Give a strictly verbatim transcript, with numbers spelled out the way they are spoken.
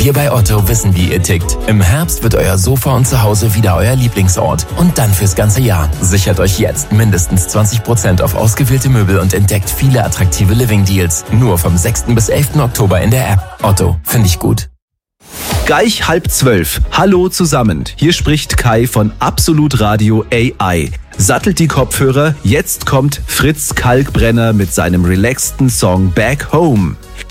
Wir bei Otto wissen, wie ihr tickt. Im Herbst wird euer Sofa und Zuhause wieder euer Lieblingsort. Und dann fürs ganze Jahr. Sichert euch jetzt mindestens zwanzig Prozent auf ausgewählte Möbel und entdeckt viele attraktive Living-Deals. Nur vom sechsten bis elften Oktober in der App. Otto, finde ich gut. Gleich halb zwölf. Hallo zusammen. Hier spricht Kai von Absolut Radio A I. Sattelt die Kopfhörer, jetzt kommt Fritz Kalkbrenner mit seinem relaxten Song Back Home.